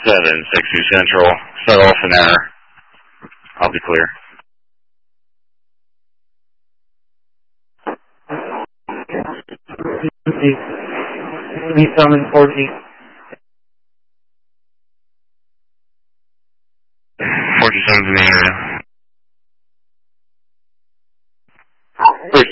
762 Central, set off an error. I'll be clear. Be summon 14. 47's in the area. Please.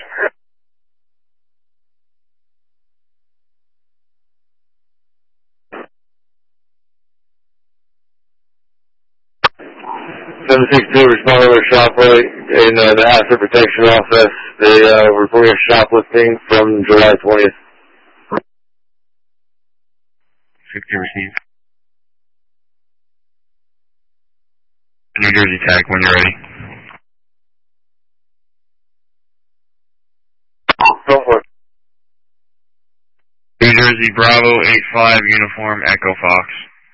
762 responded to a shoplift in the asset protection office. They reporting a shoplifting from July 20th. 60 received. New Jersey tag when you're ready. Go for it. New Jersey Bravo 85 uniform Echo Fox.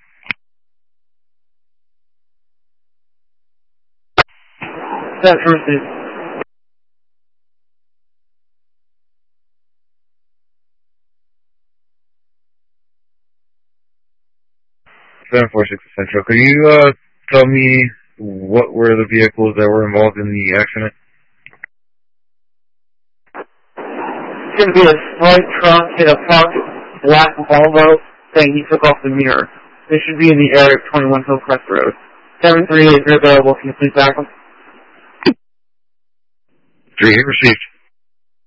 That's received. Seven 460 Central. Could you tell me what were the vehicles that were involved in the accident? It's going to be a slight trunk hit a parked black Volvo saying he took off the mirror. They should be in the area of 21 Hillcrest Road. 738 is available. Can you please back them? 38 received.